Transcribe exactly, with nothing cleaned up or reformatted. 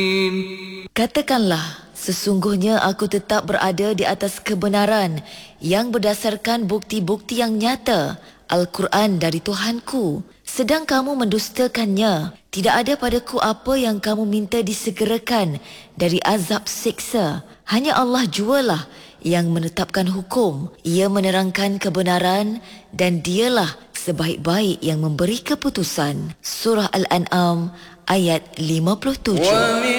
Katakanlah, sesungguhnya aku tetap berada di atas kebenaran yang berdasarkan bukti-bukti yang nyata, Al-Quran dari Tuhanku. Sedang kamu mendustakannya, tidak ada padaku apa yang kamu minta disegerakan dari azab siksa. Hanya Allah jualah yang menetapkan hukum. Ia menerangkan kebenaran dan dialah sebaik-baik yang memberi keputusan. Surah Al-An'am ayat lima puluh tujuh.